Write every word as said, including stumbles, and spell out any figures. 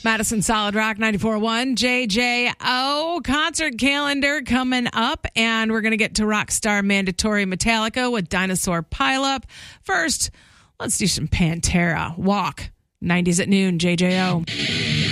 Madison Solid Rock ninety-four point one, J J O concert calendar coming up, and we're going to get to Rockstar Mandatory Metallica with Dinosaur Pileup. First, let's do some Pantera. Walk, nineties at noon, J J O.